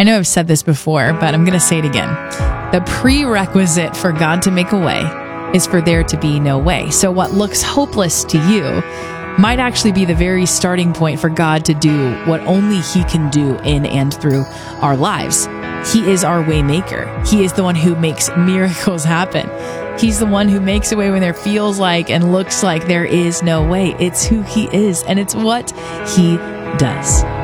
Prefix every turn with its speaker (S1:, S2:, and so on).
S1: I know I've said this before, but I'm going to say it again. The prerequisite for God to make a way is for there to be no way. So what looks hopeless to you might actually be the very starting point for God to do what only He can do in and through our lives. He is our way maker. He is the one who makes miracles happen. He's the one who makes a way when there feels like and looks like there is no way. It's who He is, and it's what He does.